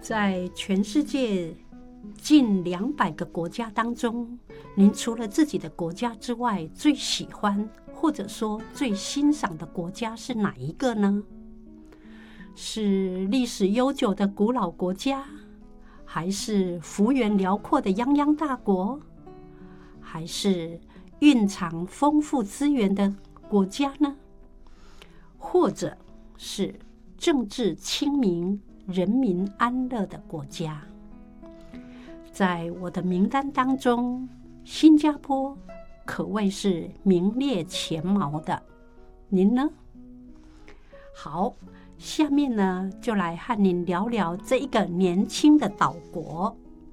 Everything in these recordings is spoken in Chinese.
在全世界近200个国家当中，您除了自己的国家之外，最喜欢或者说最欣赏的国家是哪一个呢？是历史悠久的古老国家，还是幅员辽阔的泱泱大国，还是蕴藏丰富资源的国家呢？或者是政治清明、人民安乐的国家？在我的名单当中，新加坡可谓是名列前茅的。您呢？好，下面呢就来和您聊聊这一个年轻的岛国。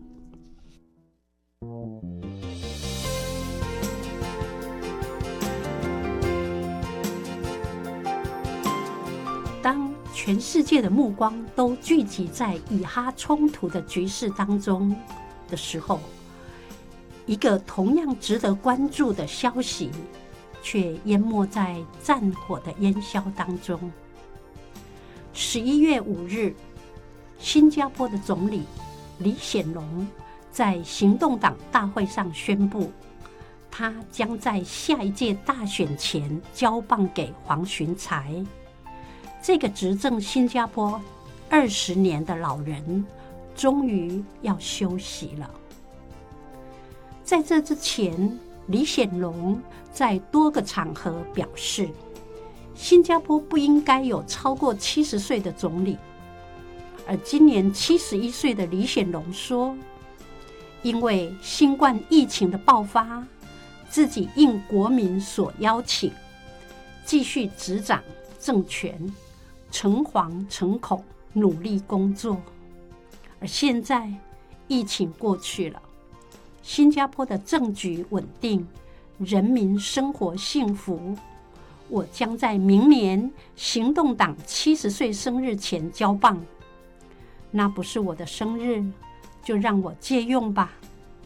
当全世界的目光都聚集在以哈冲突的局势当中的时候，一个同样值得关注的消息却淹没在战火的烟硝当中。11月5日，新加坡的总理李显龙在行动党大会上宣布，他将在下一届大选前交棒给黄循财。这个执政新加坡20年的老人终于要休息了。在这之前，李显龙在多个场合表示，新加坡不应该有超过70岁的总理。而今年71岁的李显龙说，因为新冠疫情的爆发，自己应国民所邀请，继续执掌政权，诚惶诚恐，努力工作。而现在疫情过去了，新加坡的政局稳定，人民生活幸福。我将在明年行动党70岁生日前交棒。那不是我的生日，就让我借用吧。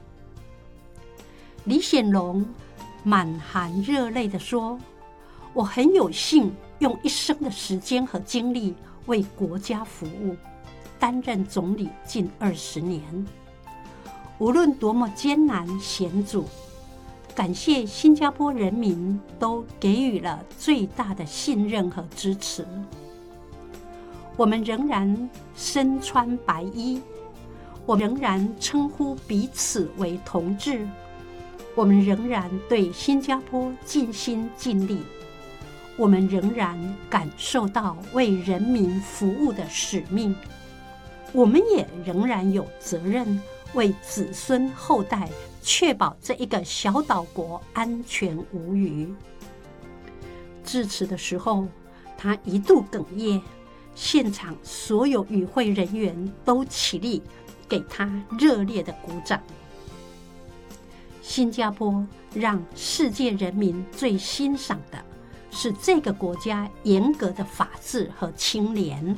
李显龙满含热泪地说，我很有幸用一生的时间和精力为国家服务，担任总理近20年。无论多么艰难险阻，感谢新加坡人民都给予了最大的信任和支持。我们仍然身穿白衣，我们仍然称呼彼此为同志，我们仍然对新加坡尽心尽力，我们仍然感受到为人民服务的使命，我们也仍然有责任为子孙后代确保这一个小岛国安全无虞。致辞的时候，他一度哽咽，现场所有与会人员都起立给他热烈的鼓掌。新加坡让世界人民最欣赏的是这个国家严格的法治和清廉。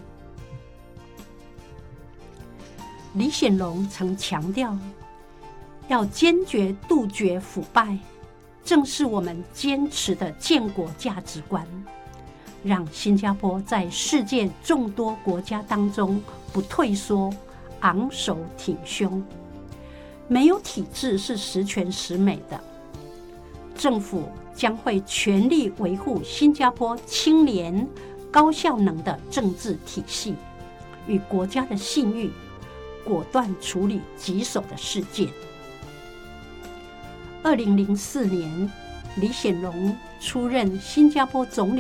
李显龙曾强调，要坚决杜绝腐败，正是我们坚持的建国价值观，让新加坡在世界众多国家当中不退缩，昂首挺胸。没有体制是十全十美的，政府将会全力维护新加坡清廉、高效能的政治体系与国家的信誉，果断处理棘手的事件。2004年，李显龙出任新加坡总理